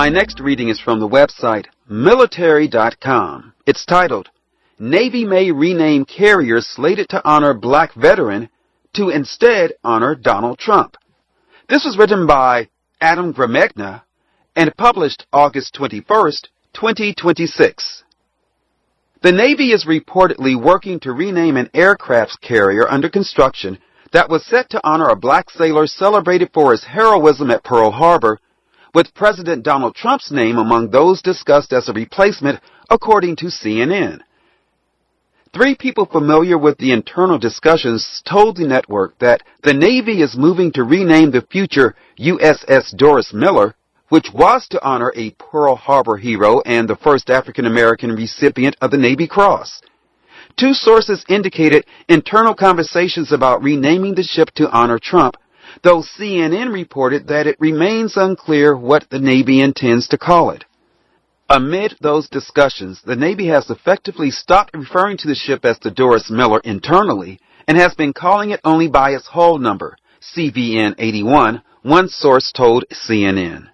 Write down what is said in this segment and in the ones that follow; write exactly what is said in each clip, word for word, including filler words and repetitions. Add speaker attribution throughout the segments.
Speaker 1: My next reading is from the website military dot com. It's titled, Navy May Rename Carrier Slated to Honor Black Veteran to Instead Honor Donald Trump. This was written by Adam Gramegna and published August twenty-first, twenty twenty-six. The Navy is reportedly working to rename an aircraft carrier under construction that was set to honor a black sailor celebrated for his heroism at Pearl Harbor, with President Donald Trump's name among those discussed as a replacement, according to C N N. Three people familiar with the internal discussions told the network that the Navy is moving to rename the future U S S Doris Miller, which was to honor a Pearl Harbor hero and the first African-American recipient of the Navy Cross. Two sources indicated internal conversations about renaming the ship to honor Trump, though C N N reported that it remains unclear what the Navy intends to call it. Amid those discussions, the Navy has effectively stopped referring to the ship as the Doris Miller internally and has been calling it only by its hull number, C V N eighty-one, one source told C N N.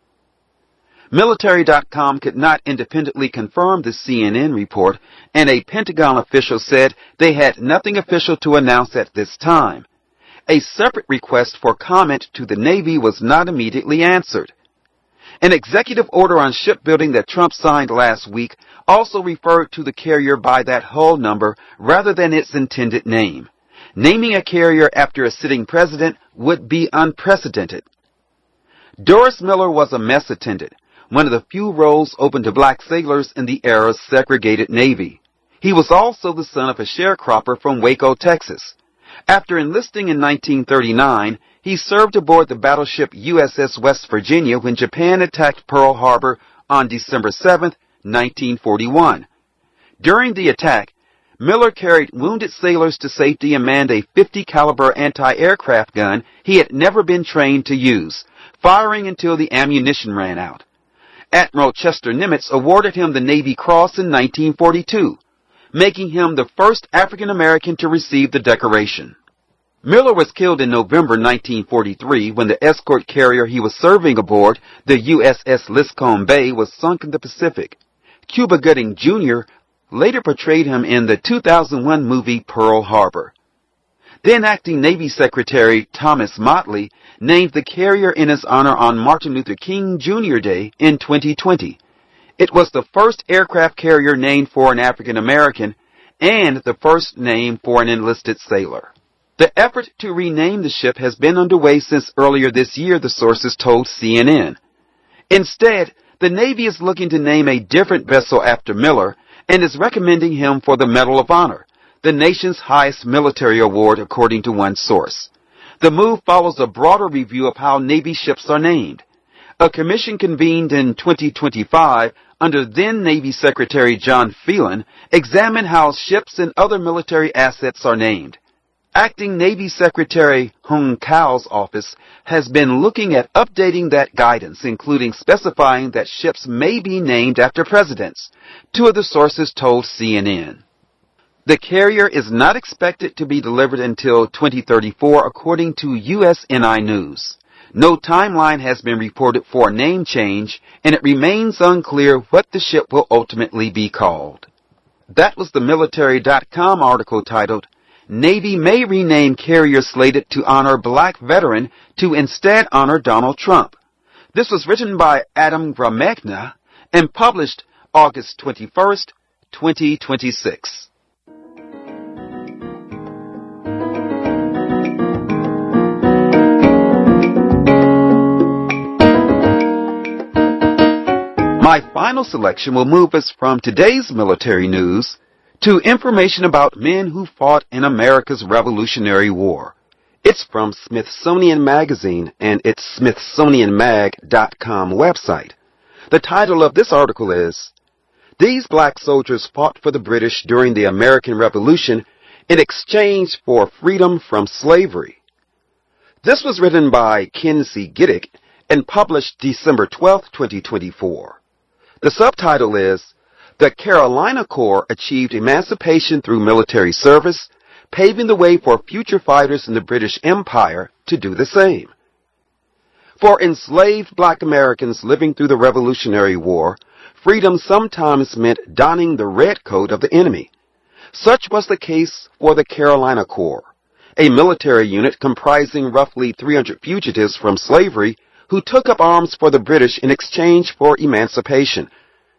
Speaker 1: Military dot com could not independently confirm the C N N report, and a Pentagon official said they had nothing official to announce at this time. A separate request for comment to the Navy was not immediately answered. An executive order on shipbuilding that Trump signed last week also referred to the carrier by that hull number rather than its intended name. Naming a carrier after a sitting president would be unprecedented. Doris Miller was a mess attendant, one of the few roles open to black sailors in the era's segregated Navy. He was also the son of a sharecropper from Waco, Texas. After enlisting in nineteen thirty-nine, he served aboard the battleship U S S West Virginia when Japan attacked Pearl Harbor on December seventh, nineteen forty-one. During the attack, Miller carried wounded sailors to safety and manned a fifty caliber anti-aircraft gun he had never been trained to use, firing until the ammunition ran out. Admiral Chester Nimitz awarded him the Navy Cross in nineteen forty-two, making him the first African American to receive the decoration. Miller was killed in November nineteen forty-three when the escort carrier he was serving aboard, the U S S Liscome Bay, was sunk in the Pacific. Cuba Gooding Junior later portrayed him in the two thousand one movie Pearl Harbor. Then acting Navy Secretary Thomas Motley named the carrier in his honor on Martin Luther King Junior Day in twenty twenty. It was the first aircraft carrier named for an African American and the first name for an enlisted sailor. The effort to rename the ship has been underway since earlier this year, the sources told C N N. Instead, the Navy is looking to name a different vessel after Miller and is recommending him for the Medal of Honor, the nation's highest military award, according to one source. The move follows a broader review of how Navy ships are named. A commission convened in twenty twenty-five under then Navy Secretary John Phelan examined how ships and other military assets are named. Acting Navy Secretary Hung Kao's office has been looking at updating that guidance, including specifying that ships may be named after presidents, two of the sources told C N N. The carrier is not expected to be delivered until twenty thirty-four, according to U S N I News. No timeline has been reported for a name change, and it remains unclear what the ship will ultimately be called. That was the Military dot com article titled, Navy May Rename Carrier Slated to Honor Black Veteran to Instead Honor Donald Trump. This was written by Adam Gramegna and published August twenty-first, twenty twenty-six. My final selection will move us from today's military news to information about men who fought in America's Revolutionary War. It's from Smithsonian Magazine and its smithsonian mag dot com website. The title of this article is, These Black Soldiers Fought for the British During the American Revolution in Exchange for Freedom from Slavery. This was written by Ken C. Giddick and published December twelfth, twenty twenty-four. The subtitle is, The Carolina Corps Achieved Emancipation Through Military Service, Paving the Way for Future Fighters in the British Empire to Do the Same. For enslaved black Americans living through the Revolutionary War, freedom sometimes meant donning the red coat of the enemy. Such was the case for the Carolina Corps, a military unit comprising roughly three hundred fugitives from slavery who took up arms for the British in exchange for emancipation.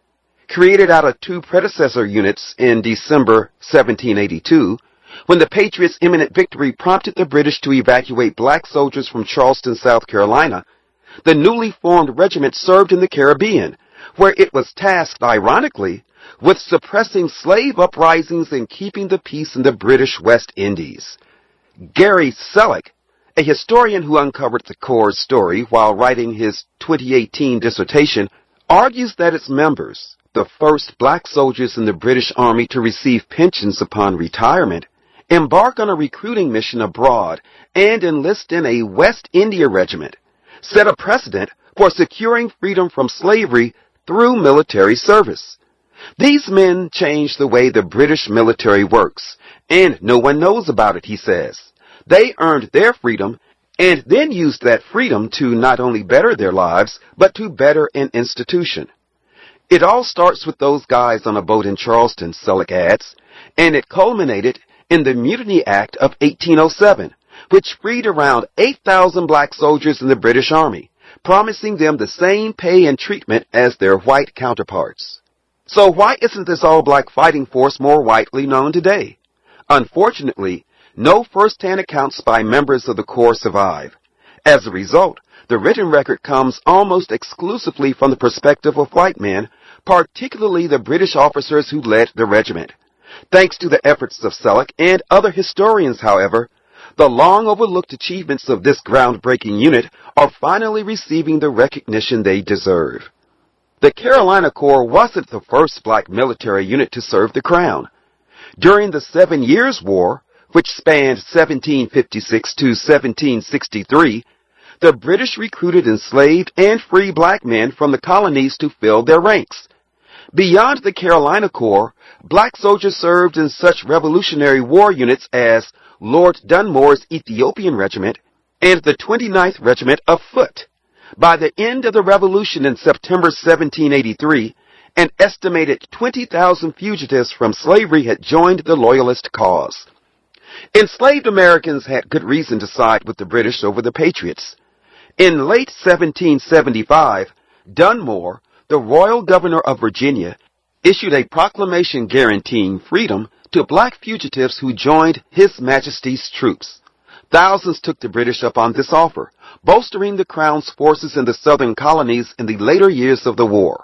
Speaker 1: Created out of two predecessor units in December seventeen eighty-two, when the Patriots' imminent victory prompted the British to evacuate black soldiers from Charleston, South Carolina, the newly formed regiment served in the Caribbean, where it was tasked, ironically, with suppressing slave uprisings and keeping the peace in the British West Indies. Gary Selleck, a historian who uncovered the Corps' story while writing his twenty eighteen dissertation, argues that its members, the first black soldiers in the British Army to receive pensions upon retirement, embark on a recruiting mission abroad and enlist in a West India regiment, set a precedent for securing freedom from slavery through military service. These men changed the way the British military works, and no one knows about it, he says. They earned their freedom and then used that freedom to not only better their lives, but to better an institution. It all starts with those guys on a boat in Charleston, Selleck adds, and it culminated in the Mutiny Act of eighteen oh seven, which freed around eight thousand black soldiers in the British Army, promising them the same pay and treatment as their white counterparts. So why isn't this all-black fighting force more widely known today? Unfortunately, no first-hand accounts by members of the Corps survive. As a result, the written record comes almost exclusively from the perspective of white men, particularly the British officers who led the regiment. Thanks to the efforts of Selleck and other historians, however, the long-overlooked achievements of this groundbreaking unit are finally receiving the recognition they deserve. The Carolina Corps wasn't the first black military unit to serve the Crown. During the Seven Years' War, which spanned seventeen fifty-six to seventeen sixty-three, the British recruited enslaved and free black men from the colonies to fill their ranks. Beyond the Carolina Corps, black soldiers served in such Revolutionary War units as Lord Dunmore's Ethiopian Regiment and the twenty-ninth Regiment of Foot. By the end of the Revolution in September seventeen eighty-three, an estimated twenty thousand fugitives from slavery had joined the Loyalist cause. Enslaved Americans had good reason to side with the British over the Patriots. In late seventeen seventy-five, Dunmore, the royal governor of Virginia, issued a proclamation guaranteeing freedom to black fugitives who joined His Majesty's troops. Thousands took the British up on this offer, bolstering the Crown's forces in the southern colonies in the later years of the war.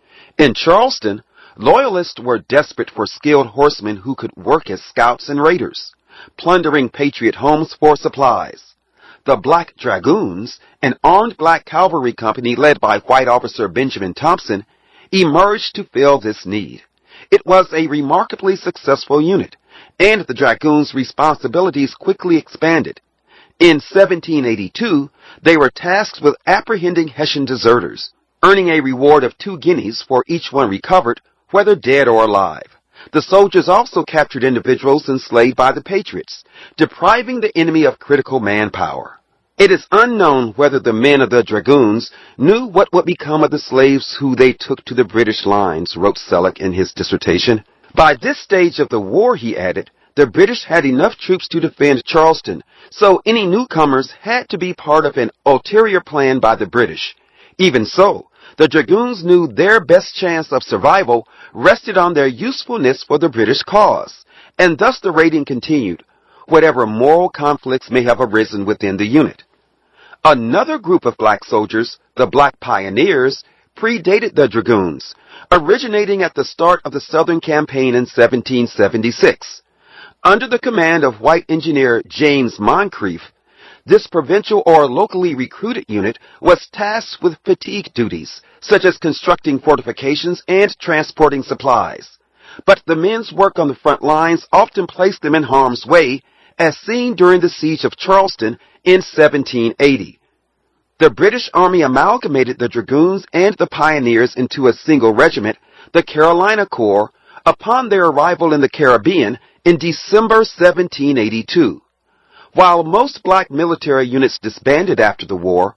Speaker 1: In Charleston, Loyalists were desperate for skilled horsemen who could work as scouts and raiders, plundering Patriot homes for supplies. The Black Dragoons, an armed black cavalry company led by white officer Benjamin Thompson, emerged to fill this need. It was a remarkably successful unit, and the Dragoons' responsibilities quickly expanded. In seventeen eighty-two, they were tasked with apprehending Hessian deserters, earning a reward of two guineas for each one recovered, whether dead or alive. The soldiers also captured individuals enslaved by the Patriots, depriving the enemy of critical manpower. It is unknown whether the men of the Dragoons knew what would become of the slaves who they took to the British lines, wrote Selleck in his dissertation. By this stage of the war, he added, the British had enough troops to defend Charleston, so any newcomers had to be part of an ulterior plan by the British. Even so, the Dragoons knew their best chance of survival rested on their usefulness for the British cause, and thus the raiding continued, whatever moral conflicts may have arisen within the unit. Another group of black soldiers, the Black Pioneers, predated the Dragoons, originating at the start of the Southern Campaign in seventeen seventy-six. Under the command of white engineer James Moncrief, this provincial or locally recruited unit was tasked with fatigue duties, such as constructing fortifications and transporting supplies. But the men's work on the front lines often placed them in harm's way, as seen during the siege of Charleston in seventeen eighty. The British Army amalgamated the Dragoons and the Pioneers into a single regiment, the Carolina Corps, upon their arrival in the Caribbean in December seventeen eighty-two. While most black military units disbanded after the war,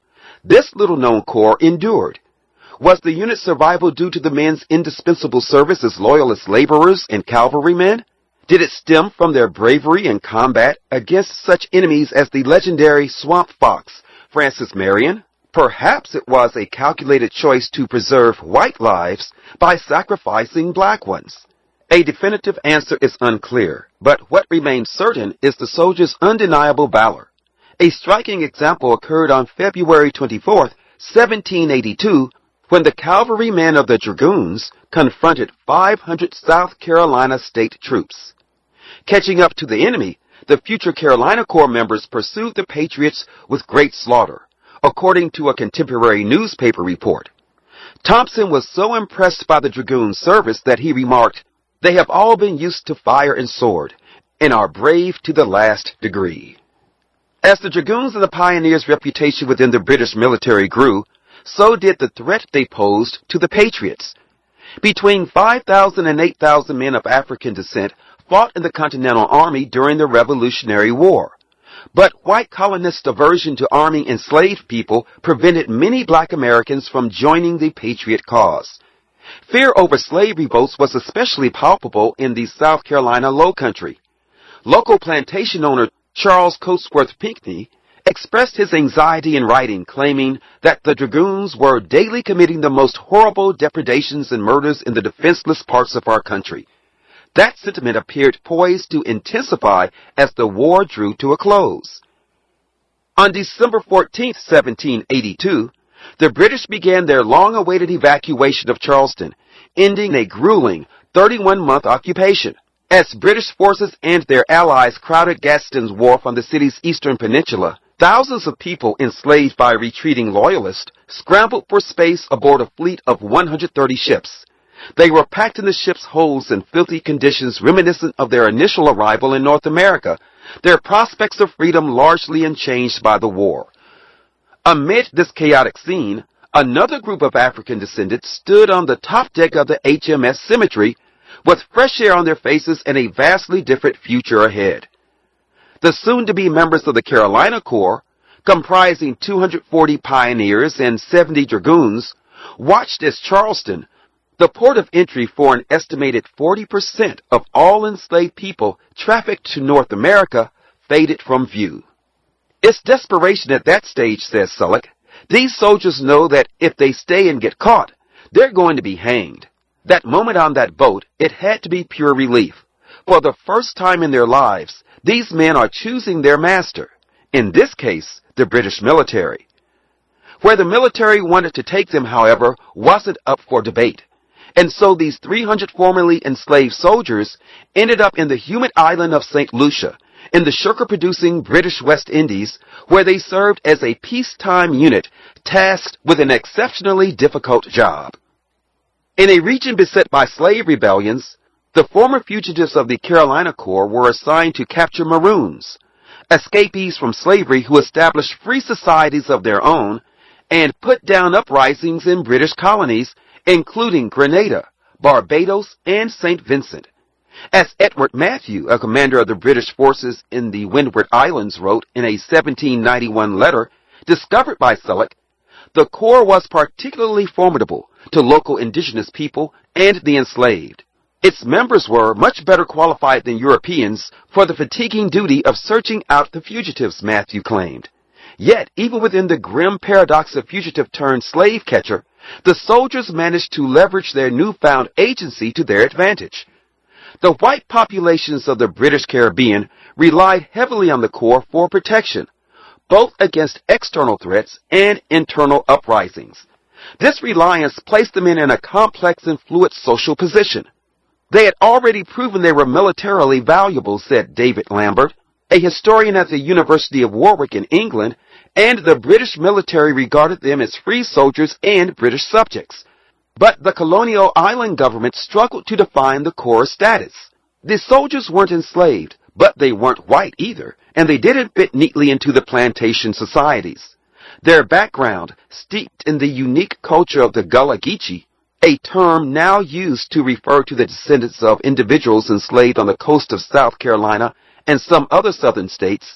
Speaker 1: This little-known corps endured. Was the unit's survival due to the men's indispensable service as loyalist laborers and cavalrymen? Did it stem from their bravery in combat against such enemies as the legendary Swamp Fox, Francis Marion? Perhaps it was a calculated choice to preserve white lives by sacrificing black ones. A definitive answer is unclear, but what remains certain is the soldiers' undeniable valor. A striking example occurred on February twenty-fourth, seventeen eighty-two, when the cavalrymen of the Dragoons confronted five hundred South Carolina state troops. Catching up to the enemy, the future Carolina Corps members pursued the Patriots with great slaughter, according to a contemporary newspaper report. Thompson was so impressed by the Dragoon service that he remarked, "They have all been used to fire and sword, and are brave to the last degree." As the Dragoons and the Pioneers' reputation within the British military grew, so did the threat they posed to the Patriots. Between five thousand and eight thousand men of African descent fought in the Continental Army during the Revolutionary War. But white colonists' aversion to arming enslaved people prevented many black Americans from joining the Patriot cause. Fear over slave revolts was especially palpable in the South Carolina Lowcountry. Local plantation owner Charles Cotesworth Pinckney expressed his anxiety in writing, claiming that the Dragoons were daily committing the most horrible depredations and murders in the defenseless parts of our country. That sentiment appeared poised to intensify as the war drew to a close. On December fourteenth, seventeen eighty-two, the British began their long-awaited evacuation of Charleston, ending a grueling thirty-one-month occupation. As British forces and their allies crowded Gadsden's Wharf on the city's eastern peninsula, thousands of people enslaved by retreating loyalists scrambled for space aboard a fleet of one hundred thirty ships. They were packed in the ship's holds in filthy conditions reminiscent of their initial arrival in North America, their prospects of freedom largely unchanged by the war. Amid this chaotic scene, another group of African descendants stood on the top deck of the H M S Symmetry, with fresh air on their faces and a vastly different future ahead. The soon-to-be members of the Carolina Corps, comprising two hundred forty pioneers and seventy dragoons, watched as Charleston, the port of entry for an estimated forty percent of all enslaved people trafficked to North America, faded from view. It's desperation at that stage, says Sullick. These soldiers know that if they stay and get caught, they're going to be hanged. That moment on that boat, it had to be pure relief. For the first time in their lives, these men are choosing their master, in this case, the British military. Where the military wanted to take them, however, wasn't up for debate. And so these three hundred formerly enslaved soldiers ended up in the humid island of Saint Lucia, in the sugar-producing British West Indies, where they served as a peacetime unit tasked with an exceptionally difficult job. In a region beset by slave rebellions, the former fugitives of the Carolina Corps were assigned to capture Maroons, escapees from slavery who established free societies of their own and put down uprisings in British colonies, including Grenada, Barbados, and Saint Vincent. As Edward Matthew, a commander of the British forces in the Windward Islands, wrote in a seventeen ninety-one letter discovered by Sullick, the Corps was particularly formidable to local indigenous people and the enslaved. Its members were much better qualified than Europeans for the fatiguing duty of searching out the fugitives, Matthew claimed. Yet, even within the grim paradox of fugitive-turned-slave catcher, the soldiers managed to leverage their newfound agency to their advantage. The white populations of the British Caribbean relied heavily on the Corps for protection, both against external threats and internal uprisings. This reliance placed them in a complex and fluid social position. They had already proven they were militarily valuable, said David Lambert, a historian at the University of Warwick in England, and the British military regarded them as free soldiers and British subjects. But the colonial island government struggled to define the Corps' status. The soldiers weren't enslaved, but they weren't white either, and they didn't fit neatly into the plantation societies. Their background, steeped in the unique culture of the Gullah Geechee, a term now used to refer to the descendants of individuals enslaved on the coast of South Carolina and some other southern states,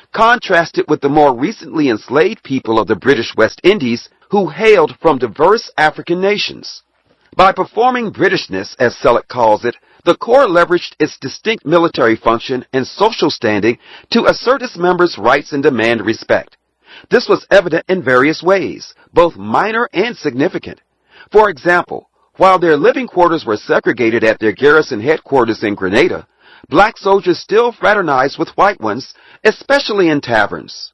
Speaker 1: contrasted with the more recently enslaved people of the British West Indies who hailed from diverse African nations. By performing Britishness, as Selleck calls it, the Corps leveraged its distinct military function and social standing to assert its members' rights and demand respect. This was evident in various ways, both minor and significant. For example, while their living quarters were segregated at their garrison headquarters in Grenada, black soldiers still fraternized with white ones, especially in taverns.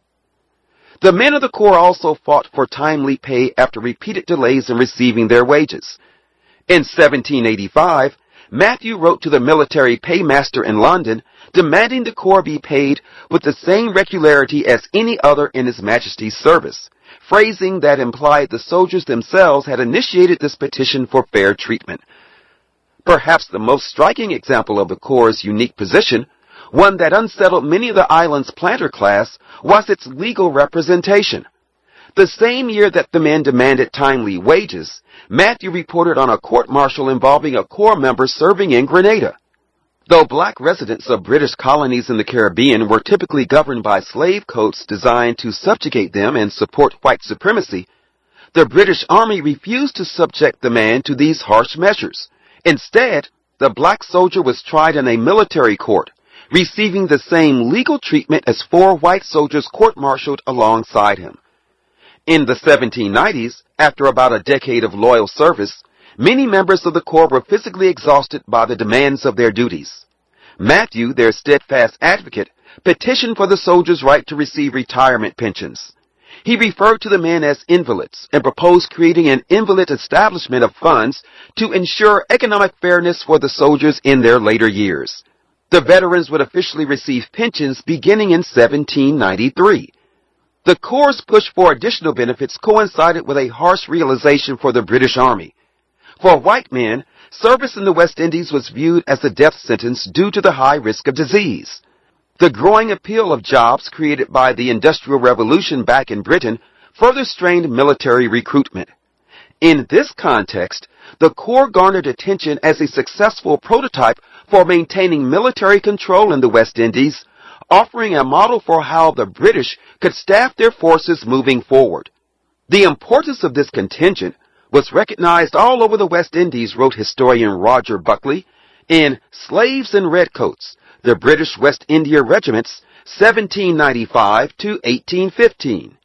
Speaker 1: The men of the Corps also fought for timely pay after repeated delays in receiving their wages. In seventeen eighty-five, Matthew wrote to the military paymaster in London demanding the Corps be paid with the same regularity as any other in His Majesty's service, phrasing that implied the soldiers themselves had initiated this petition for fair treatment. Perhaps the most striking example of the Corps' unique position, one that unsettled many of the island's planter class, was its legal representation. The same year that the men demanded timely wages, Matthew reported on a court-martial involving a Corps member serving in Grenada. Though black residents of British colonies in the Caribbean were typically governed by slave codes designed to subjugate them and support white supremacy, the British Army refused to subject the man to these harsh measures. Instead, the black soldier was tried in a military court, receiving the same legal treatment as four white soldiers court-martialed alongside him. In the seventeen nineties, after about a decade of loyal service, many members of the Corps were physically exhausted by the demands of their duties. Matthew, their steadfast advocate, petitioned for the soldiers' right to receive retirement pensions. He referred to the men as invalids and proposed creating an invalid establishment of funds to ensure economic fairness for the soldiers in their later years. The veterans would officially receive pensions beginning in seventeen ninety-three. The Corps' push for additional benefits coincided with a harsh realization for the British Army. For white men, service in the West Indies was viewed as a death sentence due to the high risk of disease. The growing appeal of jobs created by the Industrial Revolution back in Britain further strained military recruitment. In this context, the Corps garnered attention as a successful prototype for maintaining military control in the West Indies, offering a model for how the British could staff their forces moving forward. The importance of this contingent was recognized all over the West Indies, wrote historian Roger Buckley, in Slaves and Redcoats, the British West India Regiments, seventeen ninety-five to eighteen fifteen.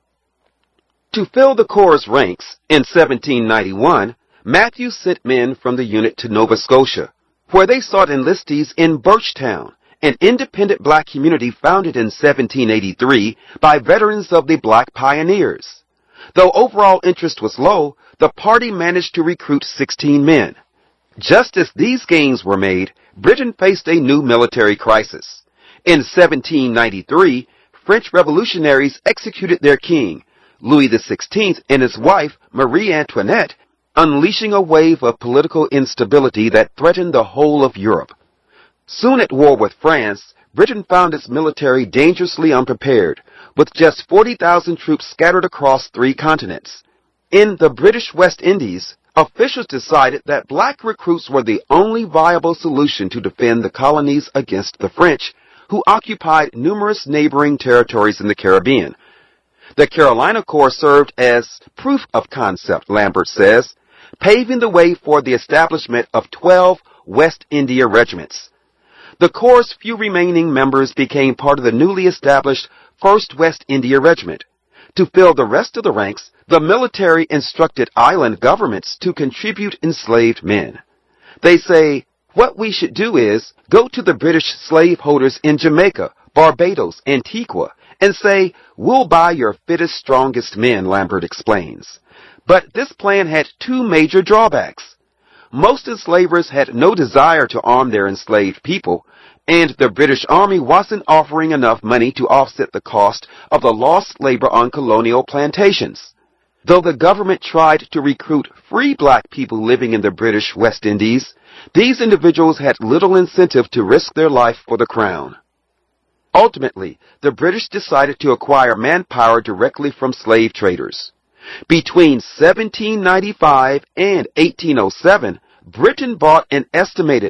Speaker 1: To fill the Corps' ranks, in seventeen ninety-one, Matthew sent men from the unit to Nova Scotia, where they sought enlistees in Birchtown, an independent black community founded in seventeen eighty-three by veterans of the Black Pioneers. Though overall interest was low, the party managed to recruit sixteen men. Just as these gains were made, Britain faced a new military crisis. In seventeen ninety-three, French revolutionaries executed their king, Louis the sixteenth, and his wife, Marie Antoinette, unleashing a wave of political instability that threatened the whole of Europe. Soon at war with France, Britain found its military dangerously unprepared, with just forty thousand troops scattered across three continents. In the British West Indies, officials decided that black recruits were the only viable solution to defend the colonies against the French, who occupied numerous neighboring territories in the Caribbean. The Carolina Corps served as proof of concept, Lambert says, paving the way for the establishment of twelve West India regiments. The Corps' few remaining members became part of the newly established first West India Regiment. To fill the rest of the ranks, the military instructed island governments to contribute enslaved men. They say, what we should do is go to the British slaveholders in Jamaica, Barbados, Antigua, and say, we'll buy your fittest, strongest men, Lambert explains. But this plan had two major drawbacks. Most enslavers had no desire to arm their enslaved people, and the British Army wasn't offering enough money to offset the cost of the lost labor on colonial plantations. Though the government tried to recruit free black people living in the British West Indies, these individuals had little incentive to risk their life for the crown. Ultimately, the British decided to acquire manpower directly from slave traders. Between seventeen ninety-five and eighteen oh seven, Britain bought an estimated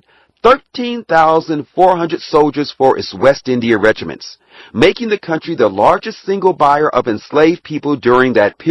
Speaker 1: thirteen thousand four hundred soldiers for its West India regiments, making the country the largest single buyer of enslaved people during that period.